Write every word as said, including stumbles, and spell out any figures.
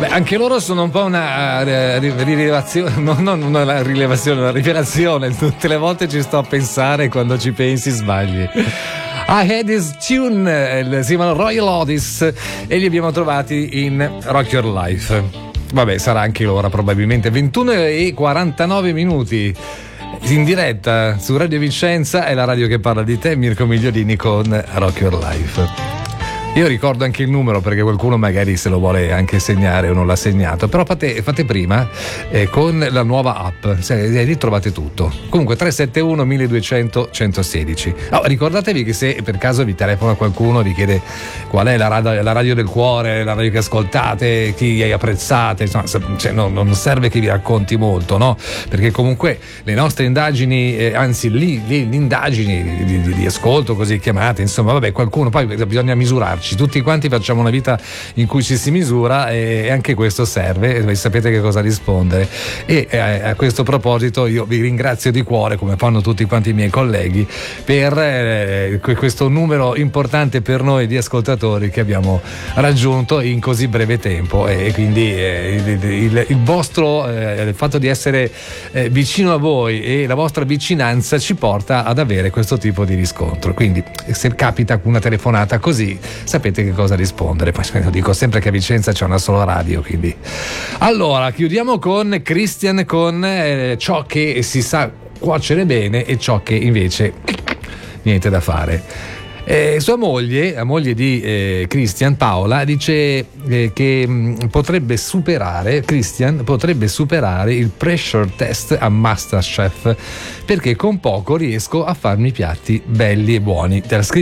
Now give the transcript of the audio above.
Beh, anche loro sono un po' una uh, rilevazione, no, non una rilevazione, una rivelazione. Tutte le volte ci sto a pensare, quando ci pensi sbagli. I Had This Tune, si chiamano Royal Otis e li abbiamo trovati in Rock Your Life. Vabbè, sarà anche l'ora probabilmente. ventuno e quarantanove minuti. In diretta su Radio Vicenza, è la radio che parla di te, Mirko Migliolini con Rock Your Life. Io ricordo anche il numero perché qualcuno magari se lo vuole anche segnare o non l'ha segnato, però fate, fate prima eh, con la nuova app, se, lì trovate tutto. Comunque tre sette uno milleduecento centosedici. Oh, ricordatevi che se per caso vi telefona qualcuno, vi chiede qual è la radio, la radio del cuore, la radio che ascoltate, chi hai apprezzate, insomma, cioè, no, non serve che vi racconti molto, no? Perché comunque le nostre indagini, eh, anzi lì, lì le indagini di, di, di ascolto così chiamate, insomma, vabbè, qualcuno poi bisogna misurarci. Tutti quanti facciamo una vita in cui ci si misura e anche questo serve e sapete che cosa rispondere. E eh, a questo proposito io vi ringrazio di cuore, come fanno tutti quanti i miei colleghi, per eh, questo numero importante per noi di ascoltatori che abbiamo raggiunto in così breve tempo e quindi eh, il, il, il vostro eh, il fatto di essere eh, vicino a voi e la vostra vicinanza ci porta ad avere questo tipo di riscontro. Quindi se capita una telefonata così, sapete che cosa rispondere. Poi dico sempre che a Vicenza c'è una sola radio, quindi. Allora, chiudiamo con Christian, con eh, ciò che si sa cuocere bene e ciò che invece niente da fare. Eh, sua moglie, la moglie di eh, Christian, Paola, dice eh, che mh, potrebbe superare, Christian potrebbe superare il pressure test a MasterChef perché con poco riesco a farmi piatti belli e buoni. Te la